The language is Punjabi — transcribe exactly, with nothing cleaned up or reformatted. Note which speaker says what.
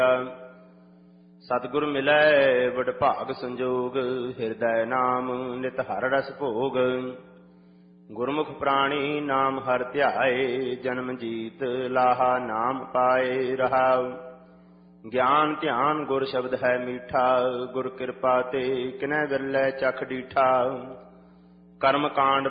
Speaker 1: ਸਤਿਗੁਰ ਮਿਲੈ ਵਡ ਭਾਗ ਸੰਜੋਗ, ਹਿਰਦੈ ਨਾਮ ਨਿਤ ਹਰ ਰਸ ਭੋਗ। ਗੁਰਮੁਖ ਪ੍ਰਾਣੀ ਨਾਮ ਹਰਿ ਧਿਆਏ, ਜਨਮ ਜੀਤ ਲਾਹਾ ਨਾਮ ਪਾਏ ਰਹਾਉ। ਗਿਆਨ ਧਿਆਨ ਗੁਰ ਸ਼ਬਦ ਹੈ ਮੀਠਾ, ਗੁਰ ਕਿਰਪਾ ਤੇ ਕਿਨੈ ਵਿਰਲੇ ਚਖ ਡੀਠਾ। ਕਰਮ ਕਾਂਡ